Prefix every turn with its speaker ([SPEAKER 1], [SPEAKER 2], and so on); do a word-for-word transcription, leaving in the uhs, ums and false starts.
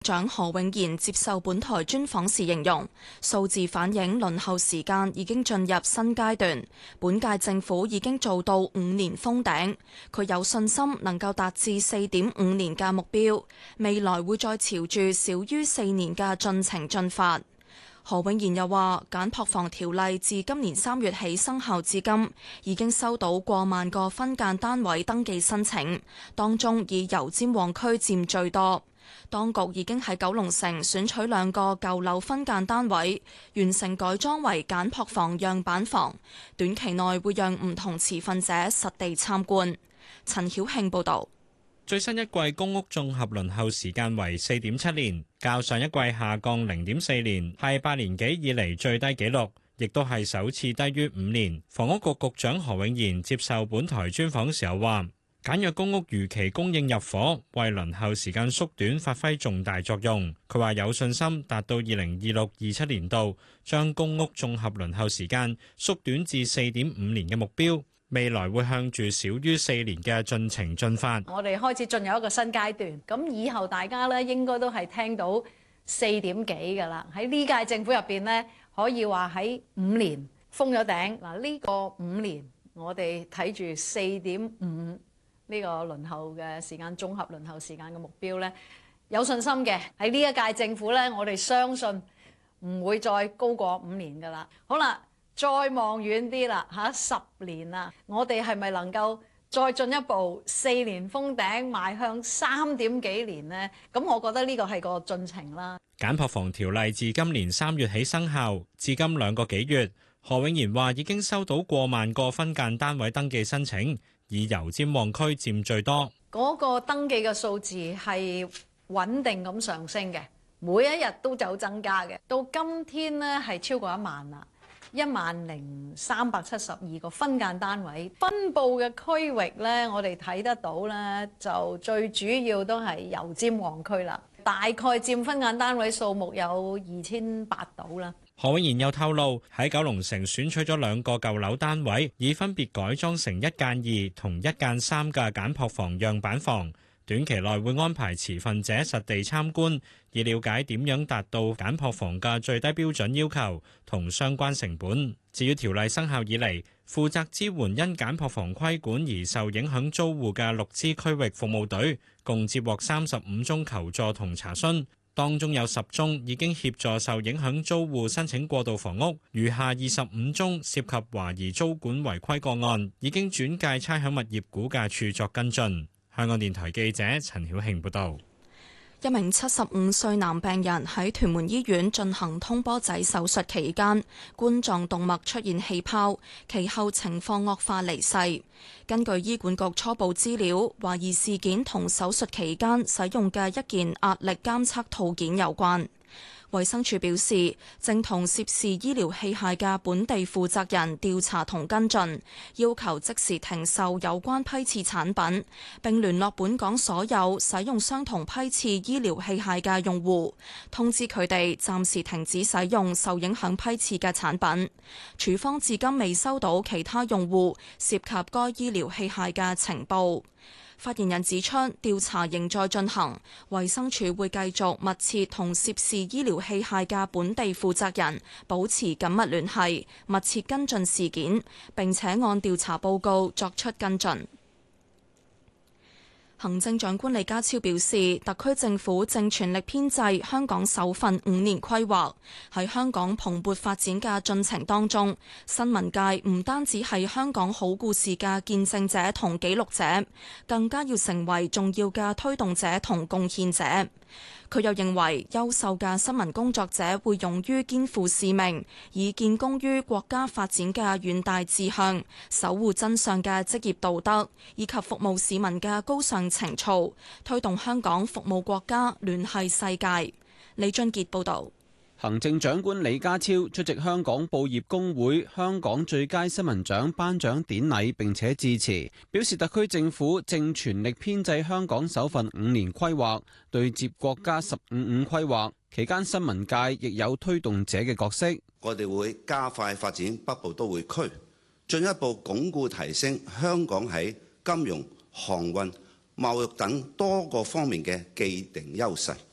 [SPEAKER 1] 長何永賢接受本台專訪時形容，數字反映輪候時間已經進入新階段，本屆政府已經做到五年封頂，佢有信心能夠達至四點五年嘅目標，未來會再朝住少於四年嘅進程進發。何永賢又話，簡樸房條例自今年三月起生效至今，已經收到過萬個分間單位登記申請，當中以油尖旺區佔最多。當局已經喺九龍城選取兩個舊樓分間單位，完成改裝為簡樸房樣板房，短期內會讓唔同持份者實地參觀。陳曉慶報導。
[SPEAKER 2] 最新一季公屋綜合輪候時間為四點七年，較上一季下降零點四年，係八年幾以嚟最低紀錄，亦都係首次低於五年。房屋局局長何永賢接受本台專訪時候話，簡約公屋如期供應入伙，為輪候時間縮短發揮重大作用。佢話有信心達到二零二六二七年度，將公屋綜合輪候時間縮短至四點五年嘅目標。未來會向住少於四年嘅進程進發。
[SPEAKER 3] 我哋開始進入一個新階段，咁以後大家咧應該都係聽到四點幾㗎啦。喺呢屆政府入邊咧，可以話喺五年封咗頂。嗱，呢個五年我哋睇住四點五呢個輪候嘅時間，綜合輪候時間嘅目標咧，有信心嘅。喺呢一屆政府咧，我哋相信唔會再高過五年㗎啦。好啦。再望遠啲啦，嚇十年啦，我哋係咪能夠再進一步四年封頂，邁向三點幾年呢？咁我覺得呢個係個進程啦。
[SPEAKER 2] 簡樸房條例自今年三月起生效，至今兩個幾月。何永賢話已經收到過萬個分間單位登記申請，以油尖旺區佔最多。
[SPEAKER 3] 嗰個登記嘅數字係穩定咁上升嘅，每一日都有增加嘅。到今天呢係超過一萬啦。一萬零三百七十二個分間單位分佈嘅區域呢，我哋睇得到呢，就最主要都係油尖旺區啦，大概佔分間單位數目有二千八到啦。
[SPEAKER 2] 何永賢又透露喺九龍城選取咗兩個舊樓單位，以分別改裝成一間二同一間三嘅簡樸房樣板房。短期內會安排持份者實地參觀，以了解點樣達到簡樸房嘅最低標準要求同相關成本。至於條例生效以嚟，負責支援因簡樸房規管而受影響租戶嘅六支區域服務隊，共接獲三十五宗求助同查詢，當中有十宗已經協助受影響租戶申請過渡房屋，餘下二十五宗涉及懷疑租管違規個案，已經轉介差餉物業估價署作跟進。香港電台記者陳曉慶報道，
[SPEAKER 1] 一名七十五歲男病人喺屯門醫院進行通波仔手術期間，冠狀動脈出現氣泡，其後情況惡化離世。根據醫管局初步資料，懷疑事件同手術期間使用嘅一件壓力監測套件有關。衛生署表示，正同涉事醫療器械嘅本地負責人調查同跟進，要求即時停售有關批次產品，並聯絡本港所有使用相同批次醫療器械嘅用戶，通知佢哋暫時停止使用受影響批次嘅產品。署方至今未收到其他用戶涉及該醫療器械嘅情報。發言人指出，調查仍在進行，衛生署會繼續密切同涉事醫療器械嘅本地負責人保持緊密聯繫，密切跟進事件，並且按調查報告作出跟進。行政長官李家超表示，特區政府正全力編製香港首份五年規劃。喺香港蓬勃發展嘅進程當中，新聞界唔單止係香港好故事嘅見證者同記錄者，更加要成為重要嘅推動者同貢獻者。佢又認為，優秀嘅新聞工作者會勇於肩負使命，以建功於國家發展嘅遠大志向，守護真相嘅職業道德，以及服務市民嘅高尚情操，推動香港服務國家，聯繫世界。李俊傑報導。
[SPEAKER 4] 行政長官李家超出席香港報業公會香港最佳新聞獎頒獎典禮並且致辭，表示特區政府正全力編製香港首份五年規劃，對接國家十五五規劃期間，新聞界亦有推動者嘅角色。
[SPEAKER 5] 我哋會加快發展北部都會區，進一步鞏固提升香港喺金融、航運、貿易等多個方面嘅既定優勢。